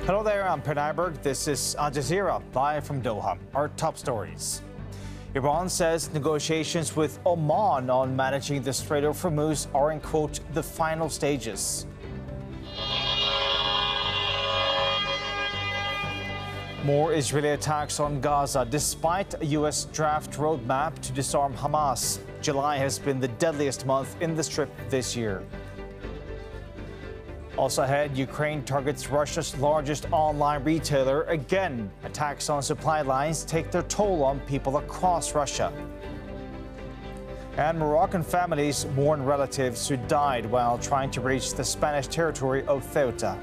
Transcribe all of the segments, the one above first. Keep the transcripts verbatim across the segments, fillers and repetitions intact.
Hello there, I'm Per Nyberg. This is Al Jazeera, live from Doha. Our top stories. Iran says negotiations with Oman on managing the Strait of Hormuz are in, quote, the final stages. More Israeli attacks on Gaza despite a U S draft roadmap to disarm Hamas. July has been the deadliest month in the Strip this year. Also ahead, Ukraine targets Russia's largest online retailer again. Attacks on supply lines take their toll on people across Russia. And Moroccan families mourn relatives who died while trying to reach the Spanish territory of Ceuta.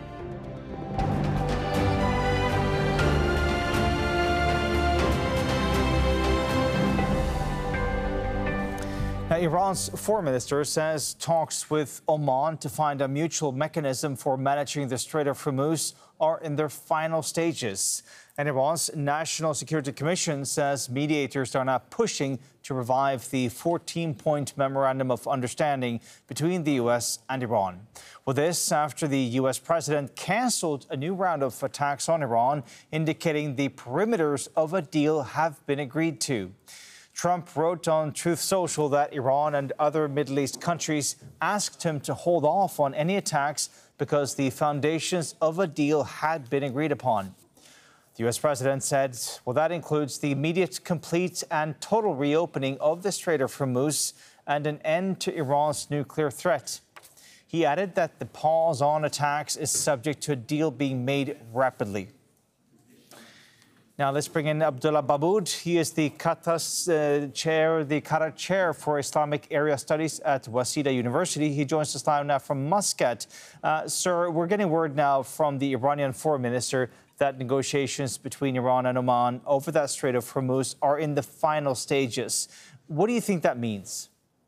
Now, Iran's foreign minister says talks with Oman to find a mutual mechanism for managing the Strait of Hormuz are in their final stages. And Iran's National Security Commission says mediators are now pushing to revive the fourteen-point memorandum of understanding between the U S and Iran. Well, this after the U S president canceled a new round of attacks on Iran, indicating the perimeters of a deal have been agreed to. Trump wrote on Truth Social that Iran and other Middle East countries asked him to hold off on any attacks because the foundations of a deal had been agreed upon. The U S president said, well, that includes the immediate, complete and total reopening of the Strait of Hormuz and an end to Iran's nuclear threat. He added that the pause on attacks is subject to a deal being made rapidly. Now let's bring in Abdullah Babood. He is the Qatar's uh, chair, the Qatar chair for Islamic Area Studies at Waseda University. He joins us live now from Muscat. Uh, sir, we're getting word now from the Iranian foreign minister that negotiations between Iran and Oman over that Strait of Hormuz are in the final stages. What do you think that means?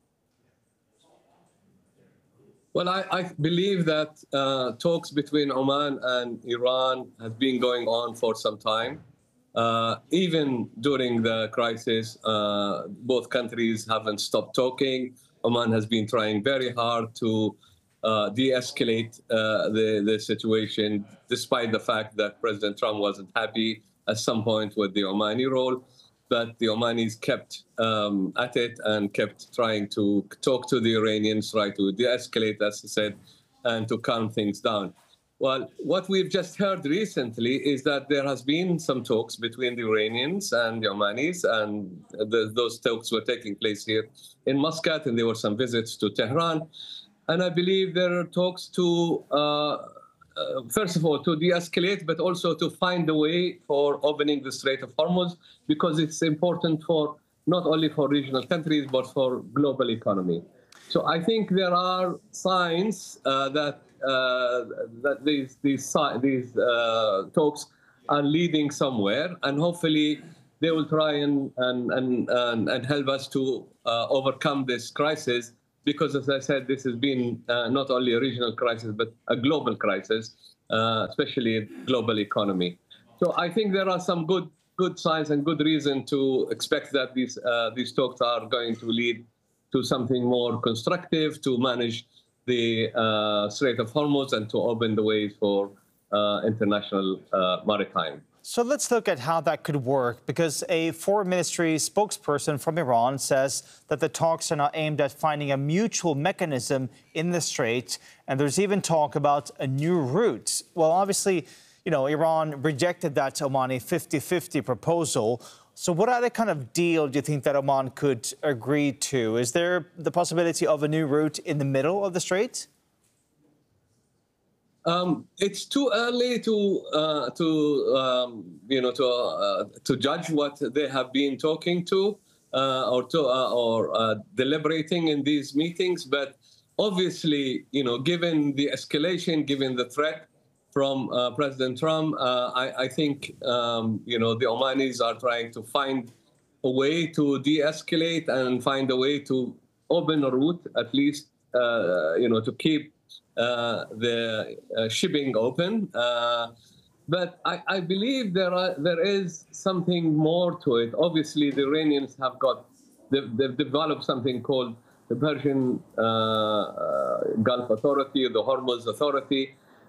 Well, I, I believe that uh, talks between Oman and Iran have been going on for some time. Uh, even during the crisis, uh, both countries haven't stopped talking. Oman has been trying very hard to uh, de-escalate uh, the, the situation, despite the fact that President Trump wasn't happy at some point with the Omani role. But the Omanis kept um, at it and kept trying to talk to the Iranians, try to de-escalate, as I said, and to calm things down. Well, what we've just heard recently is that there has been some talks between the Iranians and the Omanis, and the, those talks were taking place here in Muscat, and there were some visits to Tehran. And I believe there are talks to, uh, uh, first of all, to de-escalate, but also to find a way for opening the Strait of Hormuz, because it's important for not only for regional countries, but for global economy. So I think there are signs uh, that Uh, that these these these uh, talks are leading somewhere, and hopefully they will try and and and, and, and help us to uh, overcome this crisis. Because, as I said, this has been uh, not only a regional crisis but a global crisis, uh, especially global economy. So I think there are some good good signs and good reason to expect that these uh, these talks are going to lead to something more constructive to manage the uh, Strait of Hormuz and to open the way for uh, international uh, maritime. So let's look at how that could work, because a foreign ministry spokesperson from Iran says that the talks are now aimed at finding a mutual mechanism in the strait, and there's even talk about a new route. Well, obviously, you know, Iran rejected that Omani fifty fifty proposal. So what other kind of deal do you think that Oman could agree to? Is there the possibility of a new route in the middle of the strait? Um, it's too early to uh, to um, you know to uh, to judge what they have been talking to uh, or to uh, or uh, deliberating in these meetings. But obviously, you know, given the escalation, given the threat from uh, President Trump, uh, I, I think, um, you know, the Omanis are trying to find a way to de-escalate and find a way to open a route, at least, uh, you know, to keep uh, the uh, shipping open. Uh, but I, I believe there are there is something more to it. Obviously, the Iranians have got, they've, they've developed something called the Persian uh, uh, Gulf Authority, the Hormuz Authority.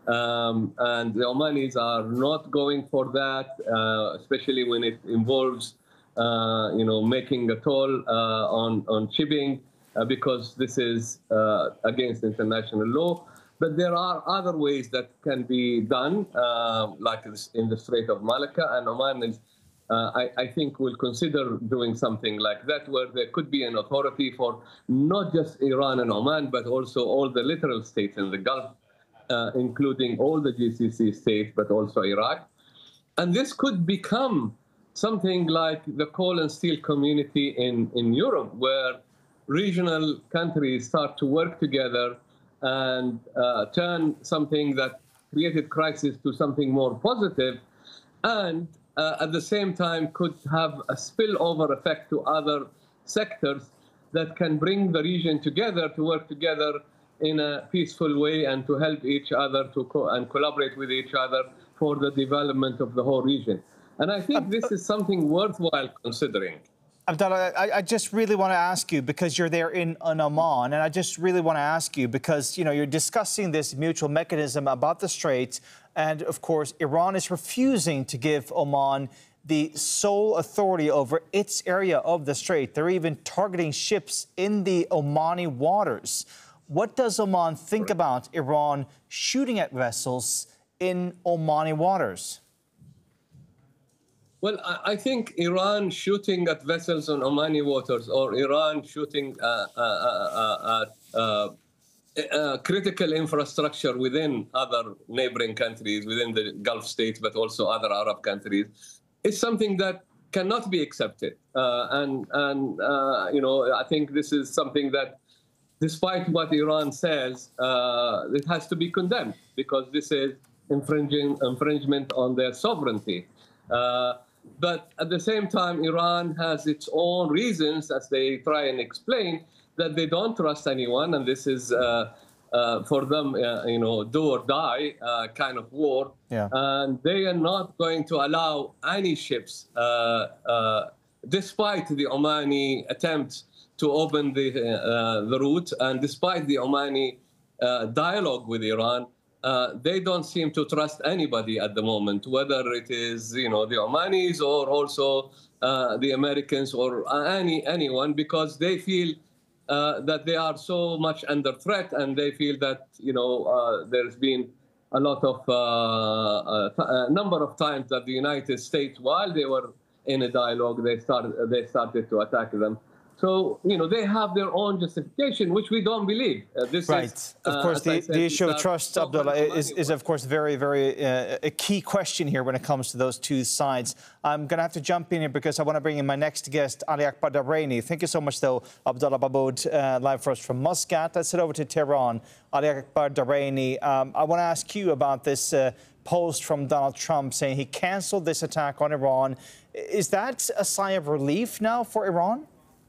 Um, and the Omanis are not going for that, uh, especially when it involves, uh, you know, making a toll uh, on, on shipping, uh, because this is uh, against international law. But there are other ways that can be done, uh, like in the Strait of Malacca, and Oman is, uh, I, I think, will consider doing something like that, where there could be an authority for not just Iran and Oman, but also all the littoral states in the Gulf, uh, including all the G C C states, but also Iraq. And this could become something like the coal and steel community in, in Europe, where regional countries start to work together and uh, turn something that created crisis to something more positive, and uh, at the same time could have a spillover effect to other sectors that can bring the region together to work together in a peaceful way and to help each other to co and collaborate with each other for the development of the whole region. And I think this is something worthwhile considering. Abdullah, I, I just really want to ask you, because you're there in, in Oman, and I just really want to ask you, because, you know, you're discussing this mutual mechanism about the Strait, and, of course, Iran is refusing to give Oman the sole authority over its area of the Strait. They're even targeting ships in the Omani waters. What does Oman think about Iran shooting at vessels in Omani waters? Well, I think Iran shooting at vessels on Omani waters, or Iran shooting uh, uh, uh, uh, uh, uh, critical infrastructure within other neighboring countries, within the Gulf states, but also other Arab countries, is something that cannot be accepted. Uh, and, and uh, you know, I think this is something that, despite what Iran says, uh, it has to be condemned, because this is infringing infringement on their sovereignty. Uh, But at the same time, Iran has its own reasons, as they try and explain, that they don't trust anyone, and this is, uh, uh, for them, uh, you know, do or die uh, kind of war. Yeah. And they are not going to allow any ships, uh, uh, despite the Omani attempts to open the, uh, the route, and despite the Omani uh, dialogue with Iran. Uh, they don't seem to trust anybody at the moment, whether it is, you know, the Omanis or also uh, the Americans or any anyone, because they feel uh, that they are so much under threat, and they feel that, you know, uh, there's been a lot of uh, a, a number of times that the United States, while they were in a dialogue, they started they started to attack them. So, you know, they have their own justification, which we don't believe. Uh, this right. Is, of course, uh, the, said, the issue of trust, Abdullah, is, is, of course, very, very uh, a key question here when it comes to those two sides. I'm going to have to jump in here because I want to bring in my next guest, Ali Akbar Daraini. Thank you so much, though, Abdullah Baboud, uh, live for us from Muscat. Let's head over to Tehran. Ali Akbar Daraini, um, I want to ask you about this uh, post from Donald Trump saying he canceled this attack on Iran. Is that a sign of relief now for Iran?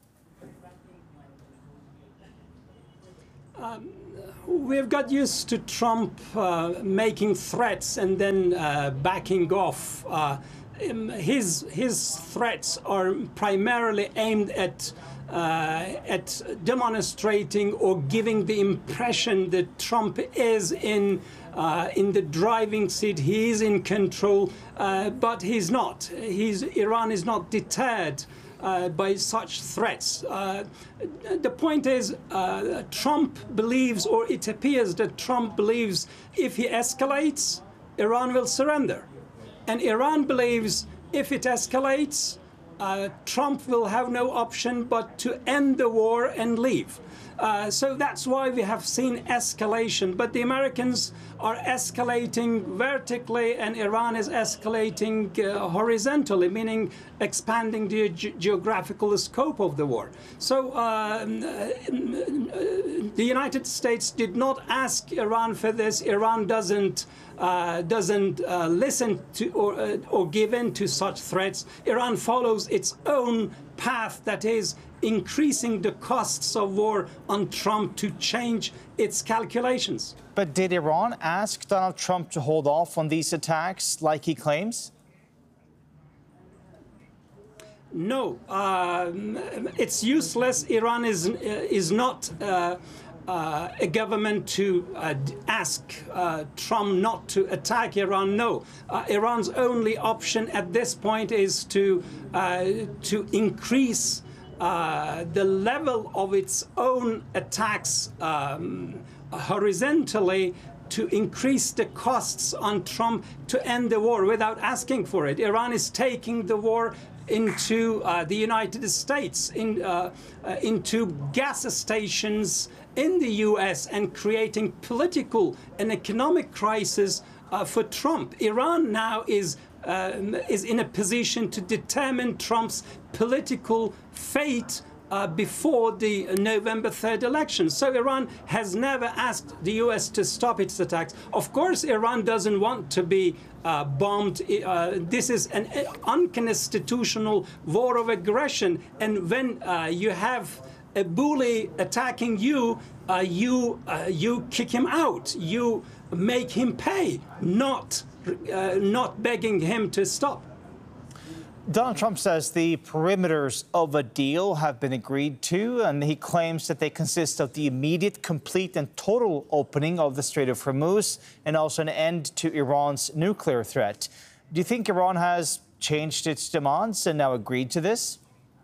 Um, we've got used to Trump uh, making threats and then uh, backing off. Uh, his his threats are primarily aimed at uh, at demonstrating or giving the impression that Trump is in uh, in the driving seat. He is in control, uh, but he's not. He's Iran is not deterred Uh, by such threats. Uh, the point is, uh, Trump believes, or it appears that Trump believes, if he escalates, Iran will surrender. And Iran believes if it escalates, uh, Trump will have no option but to end the war and leave. Uh, so that's why we have seen escalation. But the Americans are escalating vertically and Iran is escalating uh, horizontally, meaning expanding the ge geographical scope of the war. So uh, the United States did not ask Iran for this. Iran doesn't uh, doesn't uh, listen to or, uh, or give in to such threats. Iran follows its own path, that is increasing the costs of war on Trump to change its calculations. But did Iran ask Donald Trump to hold off on these attacks like he claims? No, um, it's useless. Iran is, uh, is not uh, uh, a government to uh, ask uh, Trump not to attack Iran. No, uh, Iran's only option at this point is to uh, to increase uh, the level of its own attacks um, horizontally, to increase the costs on Trump to end the war without asking for it. Iran is taking the war into uh, the United States, in, uh, uh, into gas stations in the U S, and creating political and economic crisis uh, for Trump. Iran now is uh, is in a position to determine Trump's political fate Uh, before the November third election. So Iran has never asked the U S to stop its attacks. Of course, Iran doesn't want to be uh, bombed. Uh, this is an unconstitutional war of aggression. And when uh, you have a bully attacking you, uh, you, uh, you kick him out. You make him pay, not, uh, not begging him to stop. Donald Trump says the perimeters of a deal have been agreed to, and he claims that they consist of the immediate, complete and total opening of the Strait of Hormuz and also an end to Iran's nuclear threat. Do you think Iran has changed its demands and now agreed to this?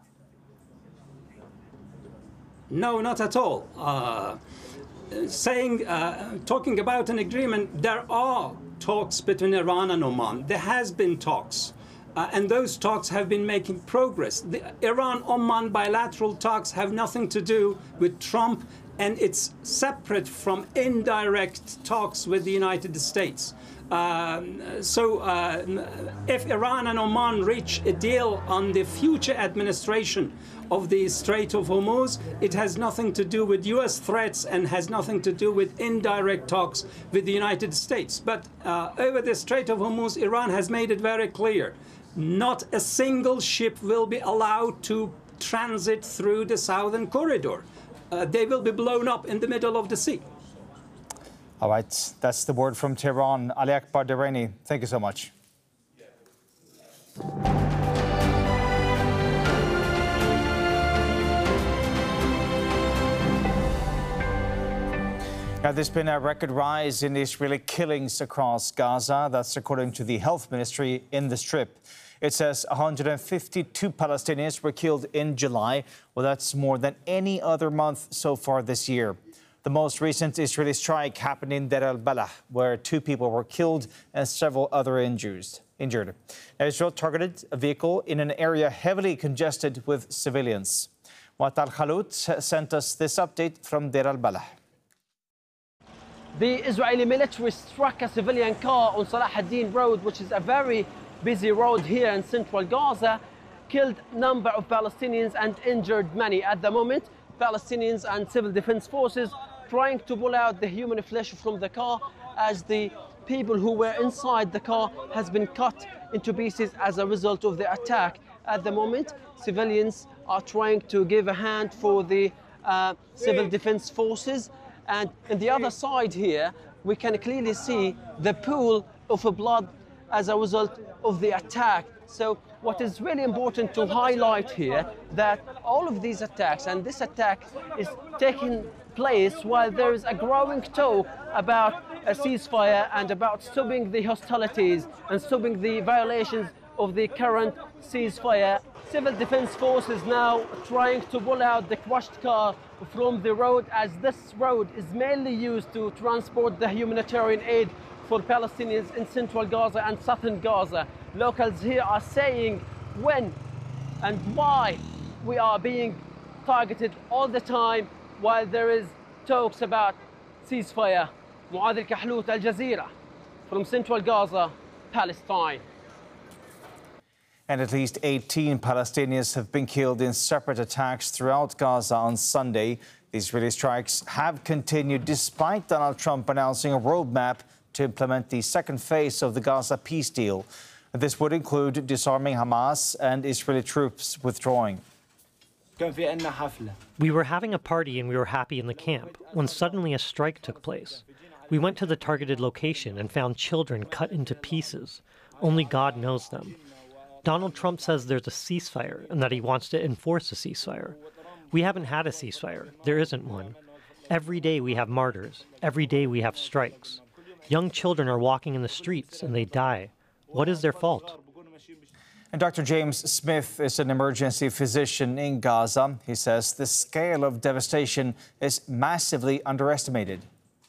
No, not at all. Uh, saying, uh, talking about an agreement, there are talks between Iran and Oman. There has been talks. Uh, and those talks have been making progress. The Iran-Oman bilateral talks have nothing to do with Trump, and it's separate from indirect talks with the United States. Um, so uh, if Iran and Oman reach a deal on the future administration of the Strait of Hormuz, it has nothing to do with U S threats and has nothing to do with indirect talks with the United States. But uh, over the Strait of Hormuz, Iran has made it very clear. Not a single ship will be allowed to transit through the southern corridor. Uh, they will be blown up in the middle of the sea. All right, that's the word from Tehran. Ali Akbar Deraini, thank you so much. Now, there's been a record rise in Israeli killings across Gaza. That's according to the health ministry in the Strip. It says one hundred fifty-two Palestinians were killed in July. Well, that's more than any other month so far this year. The most recent Israeli strike happened in Deir al-Balah, where two people were killed and several other injured. Injured. Now, Israel targeted a vehicle in an area heavily congested with civilians. Mu'attal Khalut sent us this update from Deir al-Balah. The Israeli military struck a civilian car on Salah ad-Din Road, which is a very busy road here in central Gaza, killed a number of Palestinians and injured many. At the moment, Palestinians and civil defense forces trying to pull out the human flesh from the car, as the people who were inside the car has been cut into pieces as a result of the attack. At the moment, civilians are trying to give a hand for the uh, civil defense forces. And on the other side here, we can clearly see the pool of blood as a result of the attack. So what is really important to highlight here, that all of these attacks, and this attack is taking place while there is a growing talk about a ceasefire and about stopping the hostilities and stopping the violations of the current ceasefire. Civil defense forces now trying to pull out the crushed car from the road, as this road is mainly used to transport the humanitarian aid for Palestinians in central Gaza and southern Gaza. Locals here are saying when and why we are being targeted all the time while there is talks about ceasefire. Mu'adh Kahlout, Al Jazeera, from central Gaza, Palestine. And at least eighteen Palestinians have been killed in separate attacks throughout Gaza on Sunday. The Israeli strikes have continued despite Donald Trump announcing a roadmap to implement the second phase of the Gaza peace deal. This would include disarming Hamas and Israeli troops withdrawing. We were having a party and we were happy in the camp when suddenly a strike took place. We went to the targeted location and found children cut into pieces. Only God knows them. Donald Trump says there's a ceasefire and that he wants to enforce a ceasefire. We haven't had a ceasefire. There isn't one. Every day we have martyrs. Every day we have strikes. Young children are walking in the streets and they die. What is their fault? And Doctor James Smith is an emergency physician in Gaza. He says the scale of devastation is massively underestimated.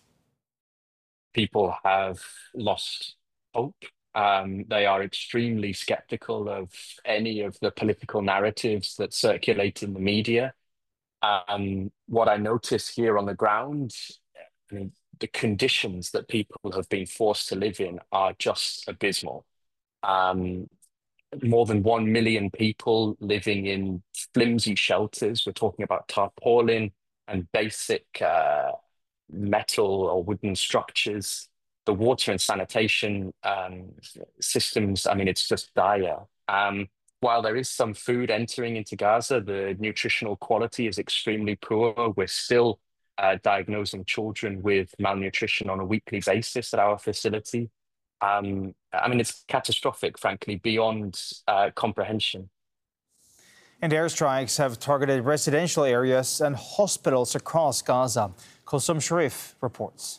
People have lost hope. Um, they are extremely skeptical of any of the political narratives that circulate in the media. Um, what I notice here on the ground, I mean, the conditions that people have been forced to live in are just abysmal. Um, more than one million people living in flimsy shelters. We're talking about tarpaulin and basic uh, metal or wooden structures. The water and sanitation um, systems, I mean, it's just dire. Um, while there is some food entering into Gaza, the nutritional quality is extremely poor. We're still uh, diagnosing children with malnutrition on a weekly basis at our facility. Um, I mean, it's catastrophic, frankly, beyond uh, comprehension. And airstrikes have targeted residential areas and hospitals across Gaza. Kulsum Sharif reports.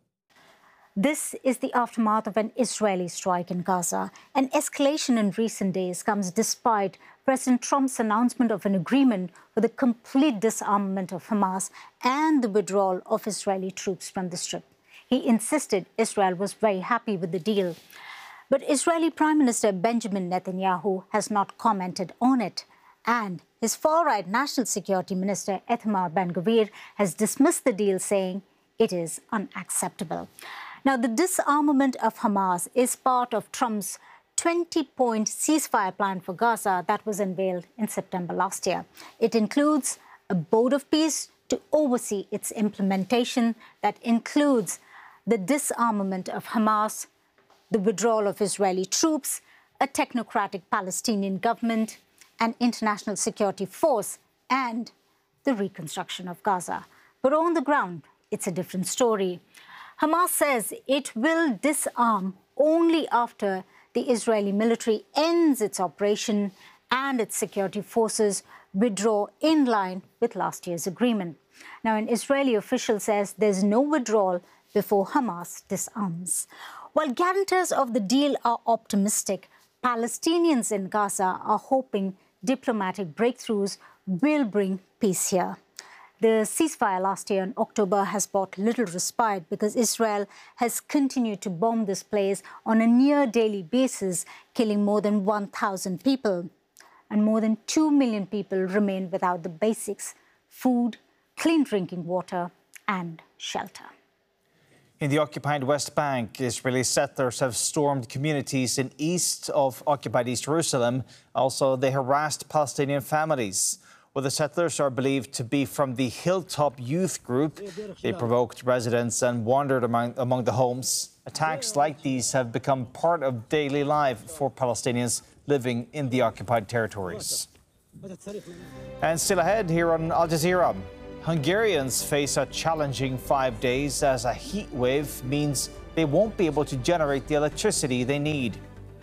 This is the aftermath of an Israeli strike in Gaza. An escalation in recent days comes despite President Trump's announcement of an agreement for the complete disarmament of Hamas and the withdrawal of Israeli troops from the Strip. He insisted Israel was very happy with the deal. But Israeli Prime Minister Benjamin Netanyahu has not commented on it. And his far-right National Security Minister Itamar Ben-Gvir has dismissed the deal, saying it is unacceptable. Now, the disarmament of Hamas is part of Trump's twenty-point ceasefire plan for Gaza that was unveiled in September last year. It includes a board of peace to oversee its implementation that includes the disarmament of Hamas, the withdrawal of Israeli troops, a technocratic Palestinian government, an international security force, and the reconstruction of Gaza. But on the ground, it's a different story. Hamas says it will disarm only after the Israeli military ends its operation and its security forces withdraw in line with last year's agreement. Now, an Israeli official says there's no withdrawal before Hamas disarms. While guarantors of the deal are optimistic, Palestinians in Gaza are hoping diplomatic breakthroughs will bring peace here. The ceasefire last year in October has brought little respite because Israel has continued to bomb this place on a near daily basis, killing more than one thousand people. And more than two million people remain without the basics: food, clean drinking water, and shelter. In the occupied West Bank, Israeli settlers have stormed communities in east of occupied East Jerusalem. Also, they harassed Palestinian families. Well, the settlers are believed to be from the Hilltop Youth Group. They provoked residents and wandered among, among the homes. Attacks like these have become part of daily life for Palestinians living in the occupied territories. And still ahead here on Al Jazeera, Hungarians face a challenging five days as a heat wave means they won't be able to generate the electricity they need.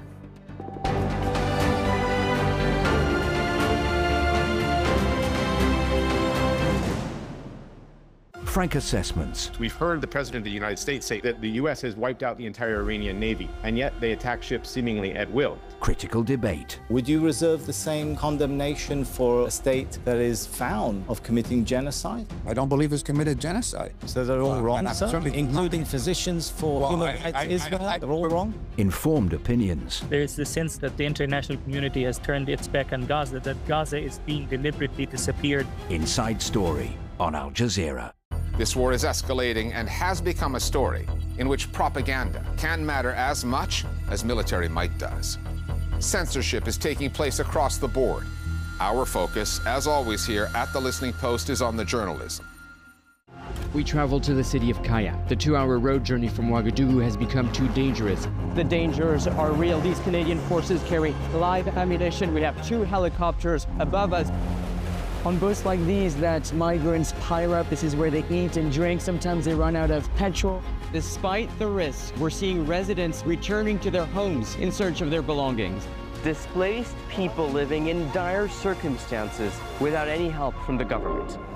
Frank Assessments. We've heard the President of the United States say that the U S has wiped out the entire Iranian Navy, and yet they attack ships seemingly at will. Critical debate. Would you reserve the same condemnation for a state that is found of committing genocide? I don't believe it's committed genocide. So they're all well, wrong, sir? certainly. Including physicians for well, human I, rights I, Israel? I, I, they're all wrong? Informed opinions. There is the sense that the international community has turned its back on Gaza, that Gaza is being deliberately disappeared. Inside Story on Al Jazeera. This war is escalating and has become a story in which propaganda can matter as much as military might does. Censorship is taking place across the board. Our focus, as always here at The Listening Post, is on the journalism. We traveled to the city of Kaya. The two-hour road journey from Ouagadougou has become too dangerous. The dangers are real. These Canadian forces carry live ammunition. We have two helicopters above us. On boats like these that migrants pile up, this is where they eat and drink. Sometimes they run out of petrol. Despite the risks, we're seeing residents returning to their homes in search of their belongings. Displaced people living in dire circumstances without any help from the government.